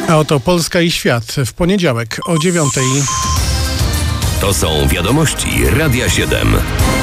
A oto Polska i świat w poniedziałek o 9:00. To są wiadomości Radia 7.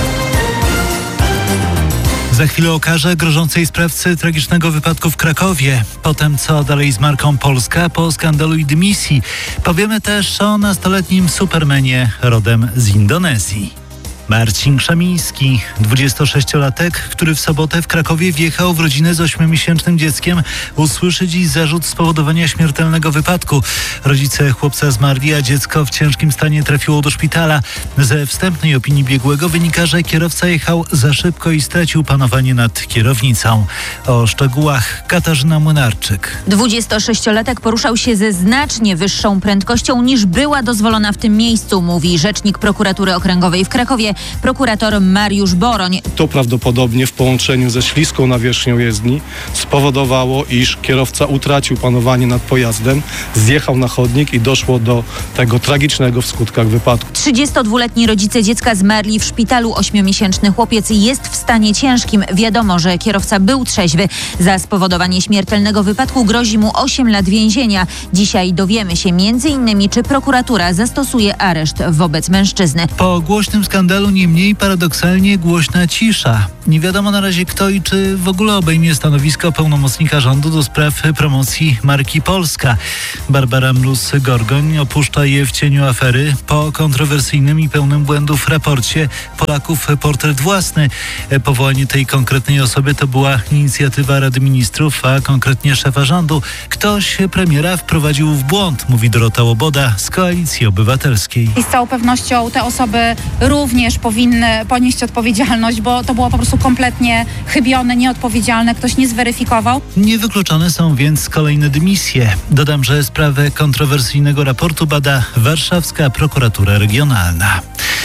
Za chwilę o karze grożącej sprawcy tragicznego wypadku w Krakowie. Potem co dalej z marką Polska po skandalu i dymisji. Powiemy też o nastoletnim Supermanie rodem z Indonezji. Marcin Krzemiński, 26-latek, który w sobotę w Krakowie wjechał w rodzinę z 8-miesięcznym dzieckiem, usłyszy dziś zarzut spowodowania śmiertelnego wypadku. Rodzice chłopca zmarli, a dziecko w ciężkim stanie trafiło do szpitala. Ze wstępnej opinii biegłego wynika, że kierowca jechał za szybko i stracił panowanie nad kierownicą. O szczegółach Katarzyna Młynarczyk. 26-latek poruszał się ze znacznie wyższą prędkością niż była dozwolona w tym miejscu, mówi rzecznik prokuratury okręgowej w Krakowie, prokurator Mariusz Boroń. To prawdopodobnie w połączeniu ze śliską nawierzchnią jezdni spowodowało, iż kierowca utracił panowanie nad pojazdem, zjechał na chodnik i doszło do tego tragicznego w skutkach wypadku. 32-letni rodzice dziecka zmarli w szpitalu. 8-miesięczny chłopiec jest w stanie ciężkim. Wiadomo, że kierowca był trzeźwy. Za spowodowanie śmiertelnego wypadku grozi mu 8 lat więzienia. Dzisiaj dowiemy się m.in., czy prokuratura zastosuje areszt wobec mężczyzny. Po głośnym skandalu nie mniej paradoksalnie głośna cisza. Nie wiadomo na razie kto i czy w ogóle obejmie stanowisko pełnomocnika rządu do spraw promocji marki Polska. Barbara Mróz-Gorgoń opuszcza je w cieniu afery po kontrowersyjnym i pełnym błędów raporcie Polaków portret własny. Powołanie tej konkretnej osoby to była inicjatywa Rady Ministrów, a konkretnie szefa rządu. Ktoś premiera wprowadził w błąd, mówi Dorota Łoboda z Koalicji Obywatelskiej. I z całą pewnością te osoby również powinny ponieść odpowiedzialność, bo to było po prostu kompletnie chybione, nieodpowiedzialne, ktoś nie zweryfikował. Niewykluczone są więc kolejne dymisje. Dodam, że sprawę kontrowersyjnego raportu bada warszawska prokuratura regionalna.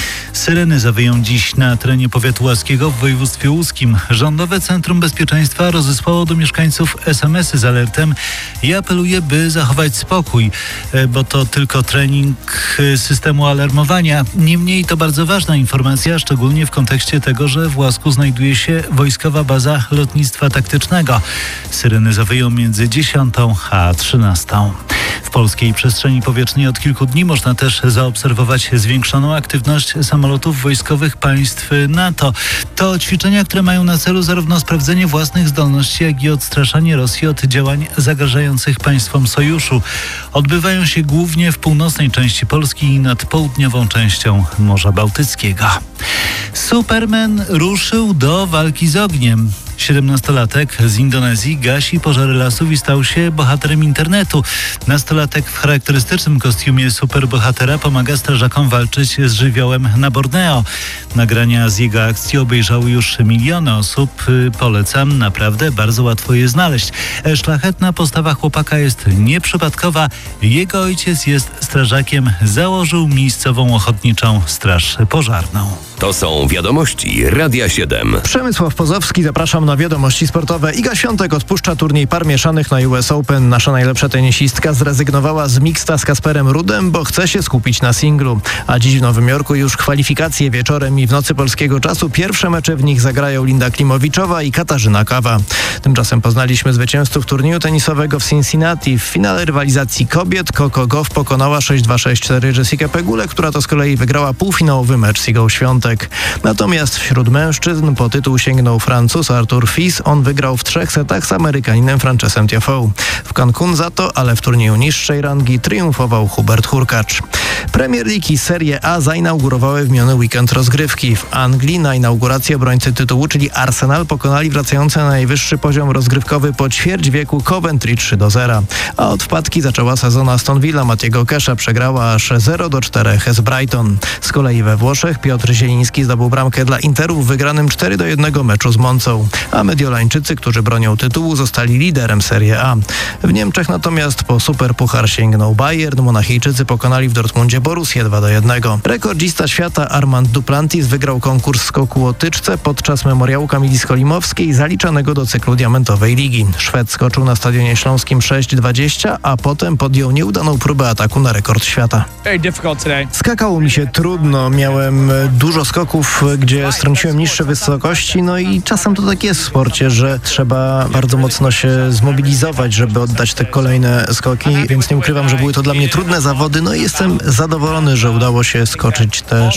Syreny zawyją dziś na terenie powiatu łaskiego w województwie łódzkim. Rządowe Centrum Bezpieczeństwa rozesłało do mieszkańców SMS-y z alertem i apeluje, by zachować spokój, bo to tylko trening systemu alarmowania. Niemniej to bardzo ważna informacja, szczególnie w kontekście tego, że w Łasku znajduje się wojskowa baza lotnictwa taktycznego. Syreny zawyją między 10 a 13. W polskiej przestrzeni powietrznej od kilku dni można też zaobserwować zwiększoną aktywność samolotów wojskowych państw NATO. To ćwiczenia, które mają na celu zarówno sprawdzenie własnych zdolności, jak i odstraszanie Rosji od działań zagrażających państwom sojuszu. Odbywają się głównie w północnej części Polski i nad południową częścią Morza Bałtyckiego. Superman ruszył do walki z ogniem. 17-latek z Indonezji gasi pożary lasów i stał się bohaterem internetu. Nastolatek w charakterystycznym kostiumie superbohatera pomaga strażakom walczyć z żywiołem na Borneo. Nagrania z jego akcji obejrzały już miliony osób. Polecam, naprawdę bardzo łatwo je znaleźć. Szlachetna postawa chłopaka jest nieprzypadkowa. Jego ojciec jest strażakiem, założył miejscową ochotniczą straż pożarną. To są wiadomości Radia 7. Przemysław Pozowski, zapraszam na wiadomości sportowe. Iga Świątek odpuszcza turniej par mieszanych na US Open. Nasza najlepsza tenisistka zrezygnowała z mixta z Kasperem Ruudem, bo chce się skupić na singlu. A dziś w Nowym Jorku już kwalifikacje wieczorem i w nocy polskiego czasu. Pierwsze mecze w nich zagrają Linda Klimowiczowa i Katarzyna Kawa. Tymczasem poznaliśmy zwycięzców turnieju tenisowego w Cincinnati. W finale rywalizacji kobiet Coco Gauff pokonała 6-2-6-4 Jessicę Pegulę, która to z kolei wygrała półfinałowy mecz z Igą Świątek. Natomiast wśród mężczyzn po tytuł sięgnął Francuz Arthur Fils. On wygrał w 3 setach z Amerykaninem Francesem Tiafoe. W Cancun za to, ale w turnieju niższej rangi triumfował Hubert Hurkacz. Premier League i Serie A zainaugurowały w miniony weekend rozgrywki. W Anglii na inaugurację obrońcy tytułu, czyli Arsenal, pokonali wracający na najwyższy poziom rozgrywkowy po ćwierć wieku Coventry 3-0. A od wpadki zaczęła sezon Aston Villa. Mattiego Kesha przegrała aż 0-4 z Brighton. Z kolei we Włoszech Piotr Zieliński zdobył bramkę dla Interu w wygranym 4-1 meczu z Moncą. A mediolańczycy, którzy bronią tytułu, zostali liderem Serie A. W Niemczech natomiast po superpuchar sięgnął Bayern. Monachijczycy pokonali w Dortmundzie Belgradzie Borussię 2-1. Rekordzista świata Armand Duplantis wygrał konkurs skoku o tyczce podczas memoriału Kamili Skolimowskiej zaliczanego do cyklu Diamentowej Ligi. Szwed skoczył na Stadionie Śląskim 6,20, a potem podjął nieudaną próbę ataku na rekord świata. Skakało mi się trudno, miałem dużo skoków, gdzie strąciłem niższe wysokości, no i czasem to tak jest w sporcie, że trzeba bardzo mocno się zmobilizować, żeby oddać te kolejne skoki, więc nie ukrywam, że były to dla mnie trudne zawody, no i jestem zadowolony, że udało się skoczyć te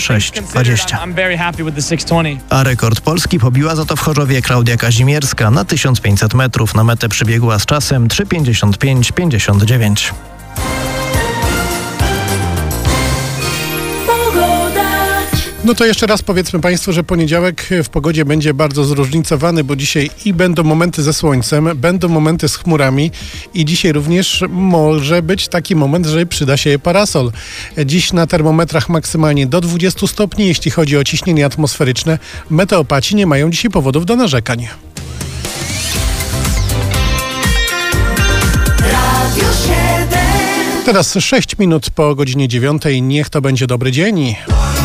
6,20. A rekord Polski pobiła za to w Chorzowie Klaudia Kazimierska na 1500 metrów. Na metę przybiegła z czasem 3:55:59. No to jeszcze raz powiedzmy Państwu, że poniedziałek w pogodzie będzie bardzo zróżnicowany, bo dzisiaj i będą momenty ze słońcem, będą momenty z chmurami i dzisiaj również może być taki moment, że przyda się parasol. Dziś na termometrach maksymalnie do 20 stopni, jeśli chodzi o ciśnienie atmosferyczne. Meteopaci nie mają dzisiaj powodów do narzekań. Teraz 6 minut po godzinie 9. Niech to będzie dobry dzień.